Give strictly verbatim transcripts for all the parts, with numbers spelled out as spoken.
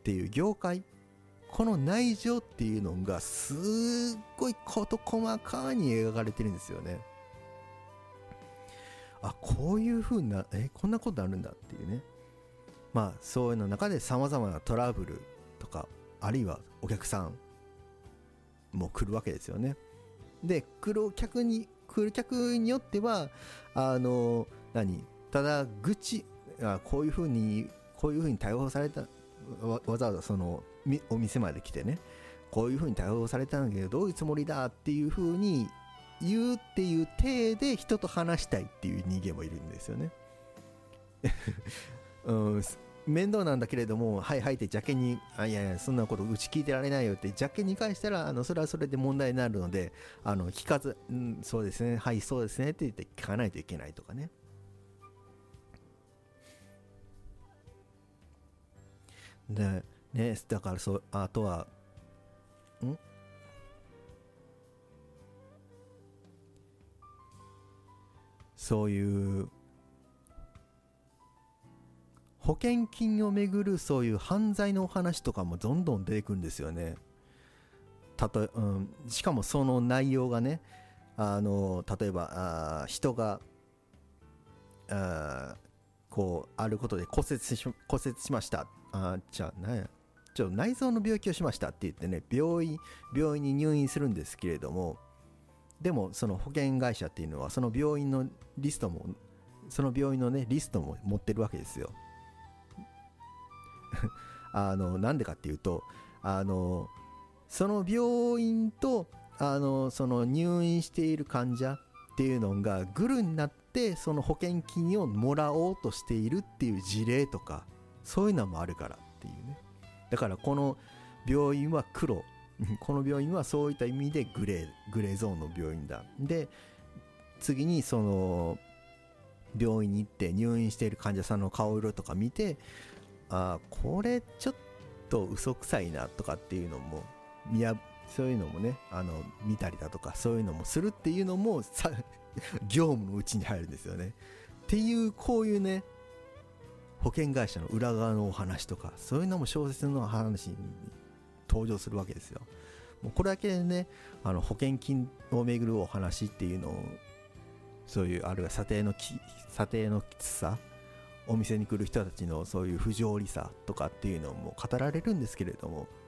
っていう業界、この内情っていうのがすっごい事細かに描かれてるんですよね。あ、こういう風な、えこんなことあるんだっていうね。まあそういうの中でさまざまなトラブルとか、あるいはお客さんも来るわけですよね。で来る客に来る客によってはあの何ただ愚痴、あこういう風にこういう風に対応された、わ, わざわざそのお店まで来てね、こういう風に対応されたんだけどどういうつもりだっていう風に言うっていう体で人と話したいっていう人間もいるんですよね。うん、面倒なんだけれども、はいはいって邪気に、あいやいやそんなことうち聞いてられないよって邪気に返したら、あのそれはそれで問題になるので、あの聞かず、うん、そうですね、はいそうですねって言って聞かないといけないとかね。でね、だからそう、あとはんそういう保険金をめぐるそういう犯罪のお話とかもどんどん出てくるんですよね。たとえ、うん、しかもその内容がね、あの例えばあ人があこうあることで骨折し骨折しました、あじゃあねちょ内臓の病気をしましたって言ってね、病院病院に入院するんですけれども、でもその保険会社っていうのはその病院のリストもその病院のねリストも持ってるわけですよ。あのなんでかっていうと、あのその病院とあのその入院している患者っていうのがグルになってその保険金をもらおうとしているっていう事例とか、そういうのもあるからっていうね。だからこの病院は黒この病院はそういった意味でグレーグレーゾーンの病院だ。で次にその病院に行って入院している患者さんの顔色とか見て、あこれちょっと嘘くさいなとかっていうのも見やそういうのもね、あの見たりだとかそういうのもするっていうのもさ業務のうちに入るんですよね。っていうこういうね保険会社の裏側のお話とか、そういうのも小説の話に登場するわけですよ。もうこれだけでね、あの保険金をめぐるお話っていうのを、そういうあるいは査定のき査定のきつさ、お店に来る人たちのそういう不条理さとかっていうのも語られるんですけれども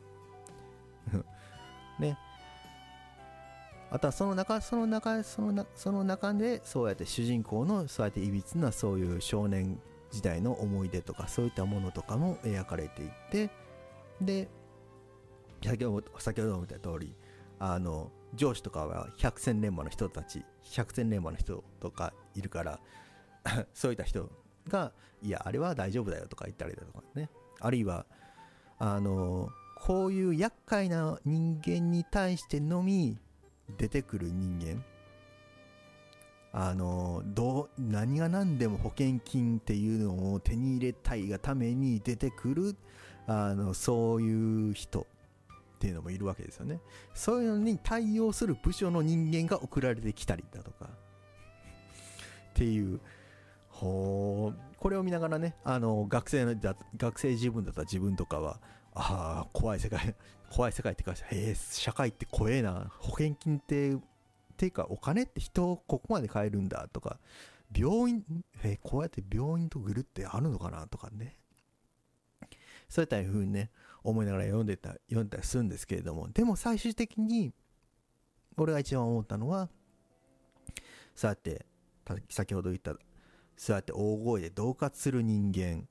ね、あとはその中その中そのなその中でそうやって主人公のそうやっていびつなそういう少年時代の思い出とかそういったものとかも描かれていって、で先ほど先ほども言った通り、あの上司とかは百戦錬磨の人たち百戦錬磨の人とかいるからそういった人がいやあれは大丈夫だよとか言ったりだとかね、あるいはあのこういう厄介な人間に対してのみ出てくる人間、あのどう何が何でも保険金っていうのを手に入れたいがために出てくるあのそういう人っていうのもいるわけですよね。そういうのに対応する部署の人間が送られてきたりだとかっていう、ほうこれを見ながらね、あの学生の学生自分だった自分とかは、ああ怖い世界怖い世界ってか、へえ社会って怖えな、保険金ってっていうかお金って人をここまで変えるんだとか、病院えこうやって病院とグルってあるのかなとかね、そういった風にね思いながら読んでた読んだりするんですけれども、でも最終的に俺が一番思ったのは、そうやって先ほど言ったそうやって大声で恫喝する人間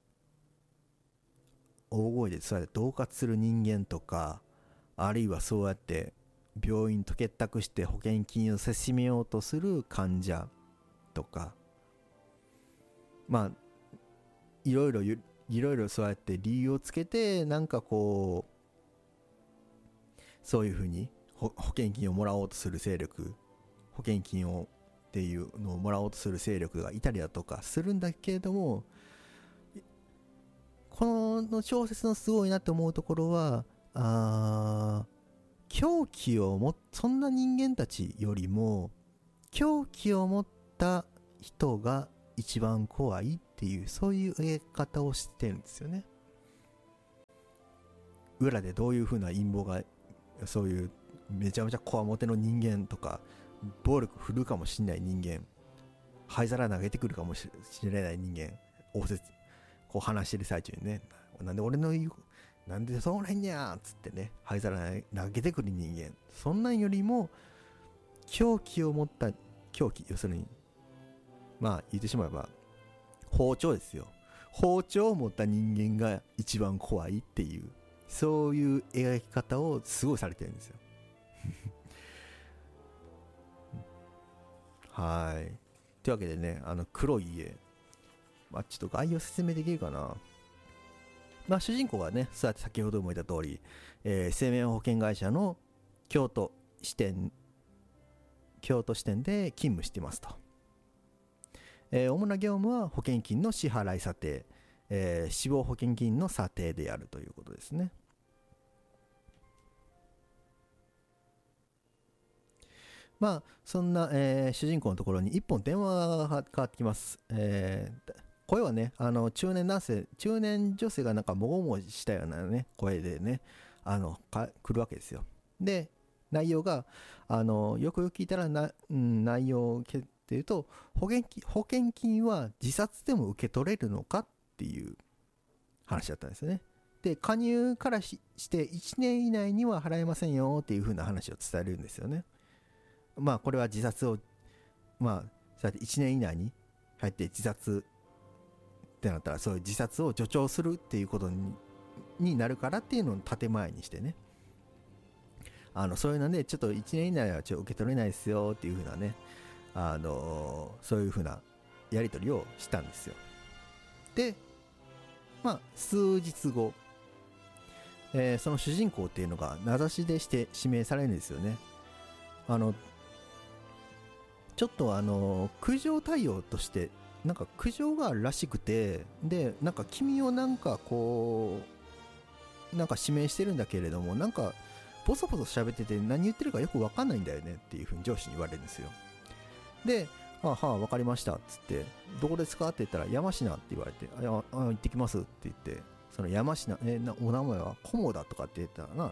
大声でそうやって恫喝する人間とか、あるいはそうやって病院と結託して保険金をせしめようとする患者とか、まあいろいろいろいろそうやって理由をつけて、なんかこうそういうふうに保険金をもらおうとする勢力、保険金をっていうのをもらおうとする勢力がいたりだとかするんだけれども、この小説のすごいなって思うところは、あ狂気を持っそんな人間たちよりも狂気を持った人が一番怖いっていう、そういう描き方をしてるんですよね。 裏でどういう風な陰謀が、そういうめちゃめちゃこわもての人間とか、暴力振るうかもしれない人間、灰皿投げてくるかもしれない人間、応接こう話してる最中にね、なんで俺の言う、なんでそうなんやーっつってね、灰皿投げてくる人間、そんなんよりも凶器を持った、凶器、要するにまあ言ってしまえば包丁ですよ。包丁を持った人間が一番怖いっていう、そういう描き方をすごいされてるんですよ。はい。というわけでね、あの黒い家、まあ、ちょっと概要説明できるかな。まあ、主人公がね、そうやって先ほども言った通り、えー、生命保険会社の京都支店、京都支店で勤務していますと。えー、主な業務は保険金の支払い査定、えー、死亡保険金の査定であるということですね。まあそんな、えー、主人公のところに一本電話がかかってきます。えー、声はね、あの中年男性、中年女性がなんかもごもごしたようなね声でね、あのか来るわけですよ。で、内容があのよくよく聞いたらな、うん、内容をけっていうと、保険金、保険金は自殺でも受け取れるのかっていう話だったんですよね。で、加入から し, していちねん以内には払えませんよっていう風な話を伝えるんですよね。まあこれは自殺を、まあそうやっていちねん以内に入って自殺ってなったら、そういう自殺を助長するっていうことにになるからっていうのを建前にしてね、あのそういうのでちょっといちねん以内はちょっと受け取れないですよっていう風なね、あのー、そういう風なやり取りをしたんですよ。で、まあ数日後、えー、その主人公っていうのが名指しでして指名されるんですよね。あのちょっとあの苦情対応としてなんか苦情があるらしくて、でなんか君をなんかこうなんか指名してるんだけれども、なんかボソボソ喋ってて何言ってるかよく分かんないんだよねっていう風に上司に言われるんですよ。で、はあはあ分かりましたっつって、どこですかって言ったら山科って言われて、ああ行ってきますって言って、その山科、えなお名前は菰田とかって言ったらなって、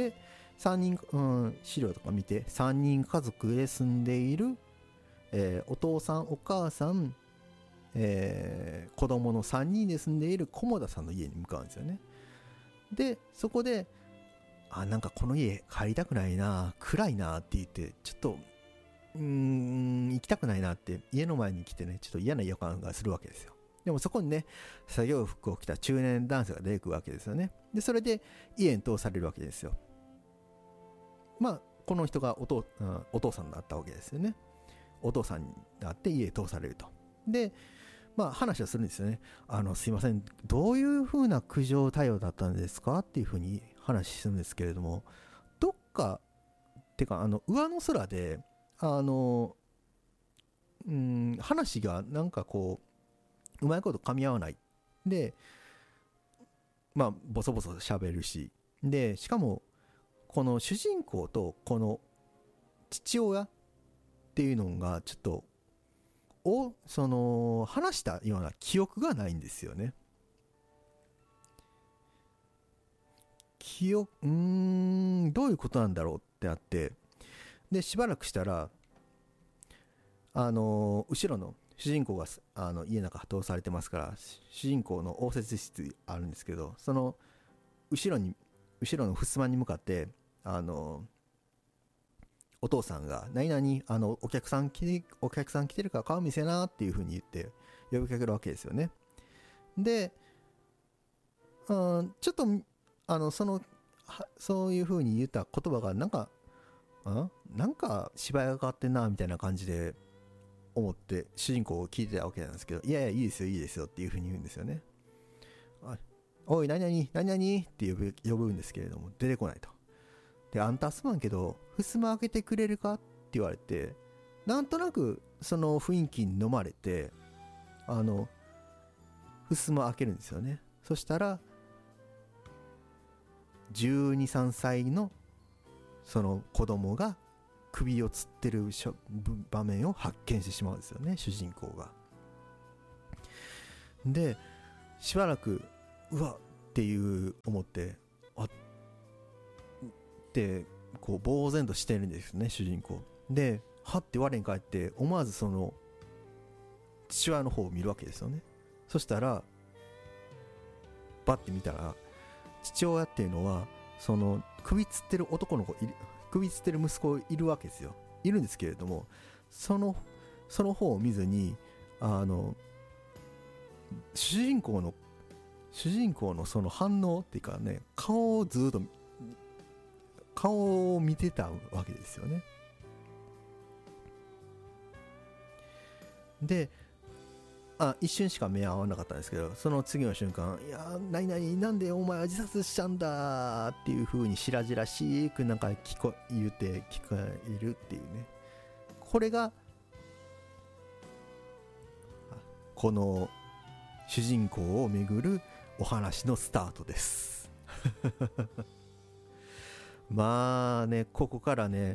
でさんにん、うん、資料とか見てさんにん家族で住んでいる、えー、お父さんお母さん、えー、子供のさんにんで住んでいる菰田さんの家に向かうんですよね。でそこで、あ、なんかこの家帰りたくないな、暗いなって言って、ちょっとうーん行きたくないなって家の前に来てね、ちょっと嫌な予感がするわけですよ。でもそこにね、作業服を着た中年男性が出てくるわけですよね。でそれで家に通されるわけですよ。まあこの人がお父、うん、お父さんだったわけですよね。お父さんになって家に通されると。でまあ話をするんですよね。あのすいません、どういう風な苦情対応だったんですかっていう風に話するんですけれども、どっかてかあの上の空であのうん話がなんかこううまいこと噛み合わないで、まあボソボソ喋るし、でしかもこの主人公とこの父親っていうのがちょっとをその話したような記憶がないんですよね。記憶うーんどういうことなんだろうってあって、でしばらくしたらあの後ろの主人公があの家の中通されてますから、主人公の応接室あるんですけど、その後ろに後ろの襖に向かってあのお父さんが何々あのお客さん来てお客さん来てるから顔見せなっていう風に言って呼びかけるわけですよね。で、うん、ちょっとあのそのそういう風に言った言葉がなんかんなんか芝居がかってんなみたいな感じで思って主人公を聞いてたわけなんですけど、いやいやいいですよいいですよっていう風に言うんですよね。おい何々何々って呼ぶ呼ぶんですけれども出てこないと。で、あんたすまんけど襖開けてくれるかって言われて、なんとなくその雰囲気に飲まれてあの襖開けるんですよね。そしたらじゅうに、さんさいのその子供が首をつってる場面を発見してしまうんですよね、主人公が。でしばらくうわっていう思って、 あってこう呆然としてるんですよね、主人公で。はって我に返って思わずその父親の方を見るわけですよね。そしたらバッて見たら、父親っていうのはその首つってる男の子いる、首つってる息子いるわけですよ。いるんですけれども、そのその方を見ずに、あの主人公の主人公のその反応っていうかね、顔をずっと顔を見てたわけですよね。で、あ一瞬しか目合わなかったんですけど、その次の瞬間、いや何々なんでお前は自殺したんだっていう風に白々しくなんか聞こ言うて聞こえるっていうね。これがこの主人公をめぐるお話のスタートですまあね、ここからね、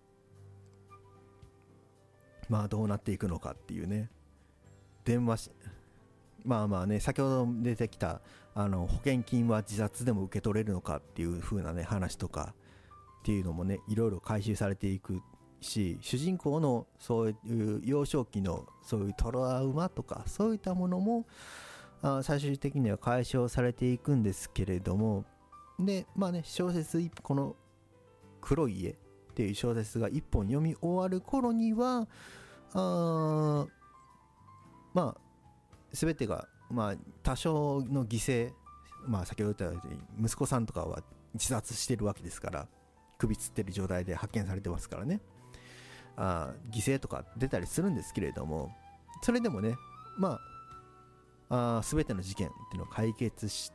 まあどうなっていくのかっていうね。電話しまあまあね、先ほど出てきたあの保険金は自殺でも受け取れるのかっていう風なね話とかっていうのもね、いろいろ回収されていくし、主人公のそういう幼少期のそういうトラウマとかそういったものもあ最終的には解消されていくんですけれども、でまあね、小説この黒い家っていう小説が一本読み終わる頃には、あまあ全てがまあ多少の犠牲、まあ先ほど言ったように息子さんとかは自殺してるわけですから、首つってる状態で発見されてますからね、あ犠牲とか出たりするんですけれども、それでもね、まあ、あ全ての事件っていうのを解決して、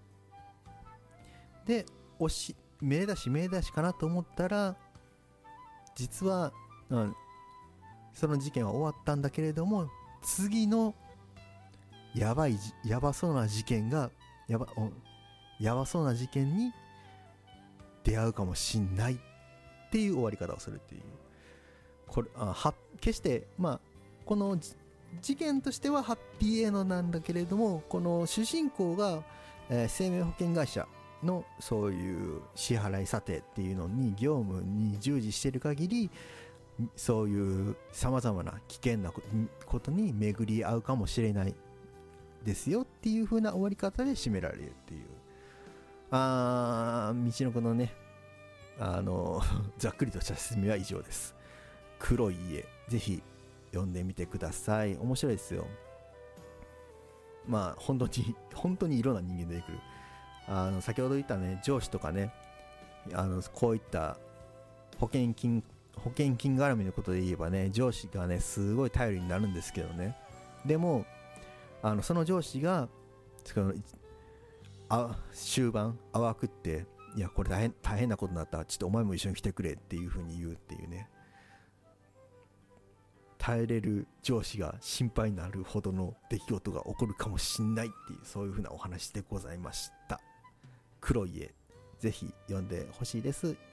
でおし名出し名出しかなと思ったら、実は、うん、その事件は終わったんだけれども、次のやばいやばそうな事件がやばやばそうな事件に出会うかもしんないっていう終わり方をするっていう、これあは決してまあこの事件としてはハッピーエンドなんだけれども、この主人公が、えー、生命保険会社のそういう支払い査定っていうのに業務に従事している限り、そういうさまざまな危険なことに巡り合うかもしれないですよっていう風な終わり方で締められるっていう、あー道の子のね、あのざっくりとした説明は以上です。黒い家、ぜひ読んでみてください。面白いですよ。まあ本当に本当にいろんな人間出てくる。あの先ほど言ったね、上司とかね、あのこういった保険金保険金絡みのことで言えばね、上司がねすごい頼りになるんですけどね、でもあのその上司がそのあ終盤淡くって、いやこれ大変大変なことになった、ちょっとお前も一緒に来てくれっていう風に言うっていうね、耐えれる上司が心配になるほどの出来事が起こるかもしんないっていう、そういう風なお話でございました。黒い家、ぜひ読んでほしいです。